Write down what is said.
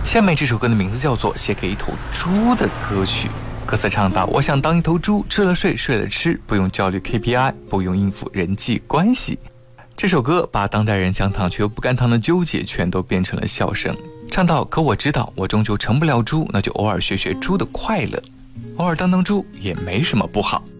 下面这首歌的名字叫做《写给一头猪的歌曲》，歌词唱到：我想当一头猪，吃了睡，睡了吃，不用焦虑 KPI， 不用应付人际关系。这首歌把当代人想躺却又不甘躺的纠结全都变成了笑声，唱到：可我知道我终究成不了猪，那就偶尔学学猪的快乐，偶尔当猪也没什么不好。